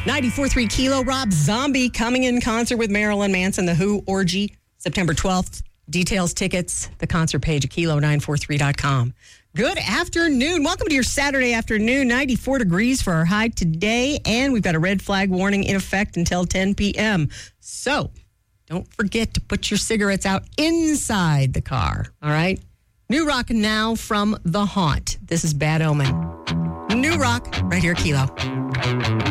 94.3 Kilo, Rob Zombie coming in concert with Marilyn Manson, The Who Orgy, September 12th. Details, tickets, the concert page at kilo943.com. Good afternoon. Welcome to your Saturday afternoon. 94 degrees for our high today, and we've got a red flag warning in effect until 10 p.m. So don't forget to put your cigarettes out inside the car, all right? New rock now from The Haunt. This is Bad Omen. New rock right here, Kilo.